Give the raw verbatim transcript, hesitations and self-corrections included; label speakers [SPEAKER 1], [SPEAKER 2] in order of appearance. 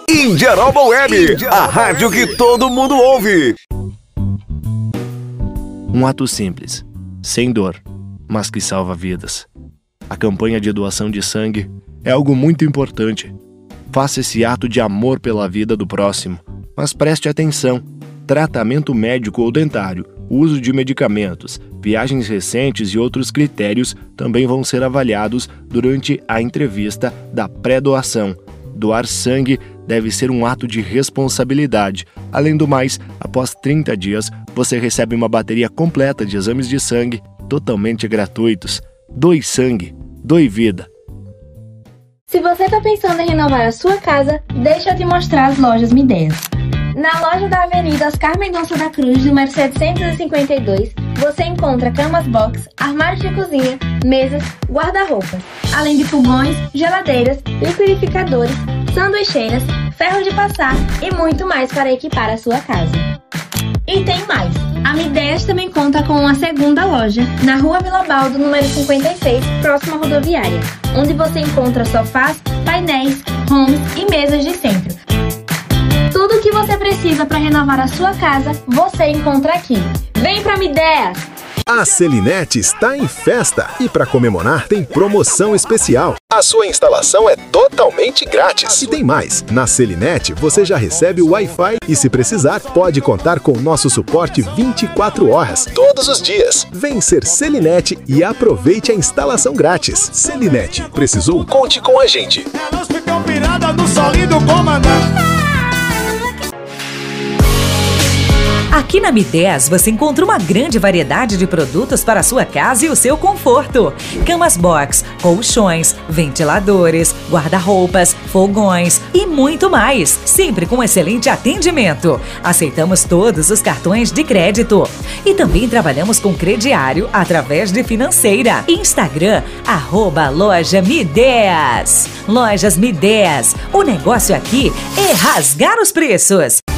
[SPEAKER 1] Indiaroba Web, a rádio que todo mundo ouve.
[SPEAKER 2] Um ato simples, sem dor, mas que salva vidas. A campanha de doação de sangue é algo muito importante. Faça esse ato de amor pela vida do próximo, mas preste atenção. Tratamento médico ou dentário, uso de medicamentos, viagens recentes e outros critérios também vão ser avaliados durante a entrevista da pré-doação. Doar sangue deve ser um ato de responsabilidade. Além do mais, após trinta dias, você recebe uma bateria completa de exames de sangue totalmente gratuitos. Doe sangue, doe vida.
[SPEAKER 3] Se você está pensando em renovar a sua casa, deixa eu te mostrar as lojas Midéas. Na loja da Avenida Oscar Mendonça da Cruz, número setecentos e cinquenta e dois, você encontra camas box, armários de cozinha, mesas, guarda-roupas, além de fogões, geladeiras, liquidificadores, sanduicheiras, ferro de passar e muito mais para equipar a sua casa. E tem mais! A Midéas também conta com uma segunda loja, na Rua Vila Baldo, número cinquenta e seis, próxima à rodoviária, onde você encontra sofás, painéis, homes e mesas de centro. Tudo o que você precisa para renovar a sua casa, você encontra aqui. Vem pra Midéas!
[SPEAKER 4] A Selinete está em festa e para comemorar tem promoção especial. A sua instalação é totalmente grátis. E tem mais, na Selinete você já recebe o Wi-Fi e se precisar pode contar com o nosso suporte vinte e quatro horas, todos os dias. Vem ser Selinete e aproveite a instalação grátis. Selinete, precisou? Conte com a gente.
[SPEAKER 5] Elas ficam piradas no solinho do comandante.
[SPEAKER 6] Aqui na Midéas você encontra uma grande variedade de produtos para a sua casa e o seu conforto. Camas box, colchões, ventiladores, guarda-roupas, fogões e muito mais. Sempre com excelente atendimento. Aceitamos todos os cartões de crédito. E também trabalhamos com crediário através de financeira. Instagram, arroba Loja Midéas. Lojas Midéas. O negócio aqui é rasgar os preços.